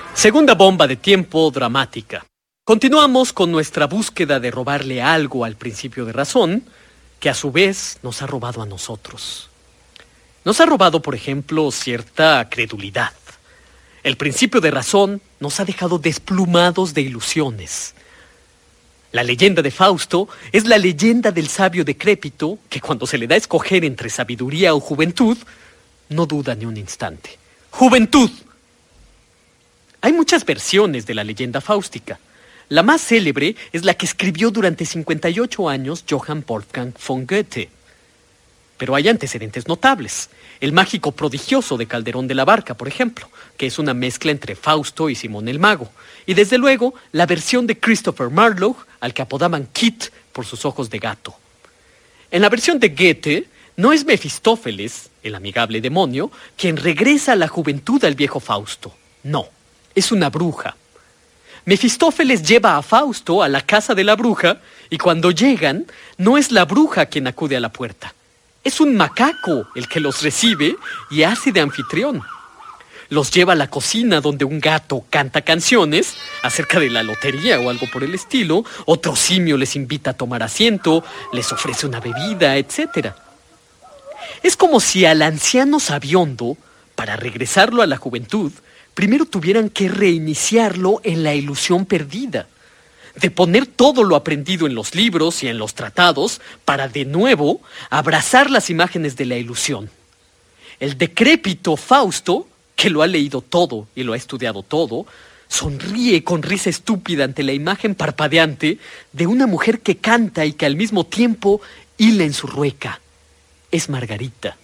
Segunda bomba de tiempo dramática. Continuamos con nuestra búsqueda de robarle algo al principio de razón, que a su vez nos ha robado a nosotros. Nos ha robado, por ejemplo, cierta credulidad. El principio de razón nos ha dejado desplumados de ilusiones. La leyenda de Fausto es la leyenda del sabio decrépito que cuando se le da a escoger entre sabiduría o juventud, no duda ni un instante. ¡Juventud! Hay muchas versiones de la leyenda fáustica. La más célebre es la que escribió durante 58 años Johann Wolfgang von Goethe. Pero hay antecedentes notables. El mágico prodigioso de Calderón de la Barca, por ejemplo, que es una mezcla entre Fausto y Simón el Mago. Y desde luego, la versión de Christopher Marlowe, al que apodaban Kit por sus ojos de gato. En la versión de Goethe, no es Mefistófeles, el amigable demonio, quien regresa a la juventud al viejo Fausto. No, es una bruja. Mefistófeles lleva a Fausto a la casa de la bruja y cuando llegan, no es la bruja quien acude a la puerta. Es un macaco el que los recibe y hace de anfitrión. Los lleva a la cocina donde un gato canta canciones acerca de la lotería o algo por el estilo. Otro simio les invita a tomar asiento, les ofrece una bebida, etc. Es como si al anciano sabiondo, para regresarlo a la juventud, primero tuvieran que reiniciarlo en la ilusión perdida, de poner todo lo aprendido en los libros y en los tratados para de nuevo abrazar las imágenes de la ilusión. El decrépito Fausto, que lo ha leído todo y lo ha estudiado todo, sonríe con risa estúpida ante la imagen parpadeante de una mujer que canta y que al mismo tiempo hila en su rueca. Es Margarita.